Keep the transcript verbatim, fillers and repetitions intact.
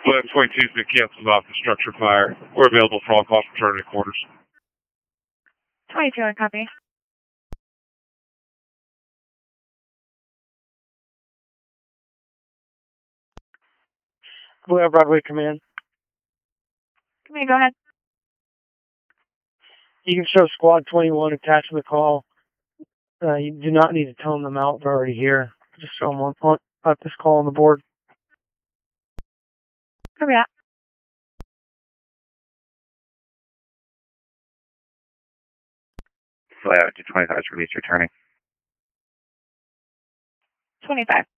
Flat twenty-two's been canceled off the structure fire. We're available for all calls returning to quarters. twenty-two, I copy. Blue Air Broadway Command. Command, go ahead. You can show Squad twenty-one attached to the call. Uh, you do not need to tone them out. They're already here. Just show them on, on at this call on the board. Copy that. Fly out to twenty-five is release returning. twenty-five.